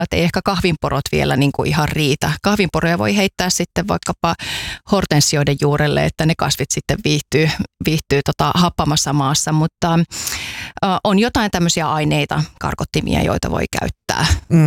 Että ei ehkä kahvinporot vielä niin kuin ihan riitä. Kahvinporoja voi heittää sitten vaikkapa hortensioiden juurelle, että ne kasvit sitten viihtyy happamassa maassa, mutta on jotain tämmöisiä aineita, karkottimia, joita voi käyttää.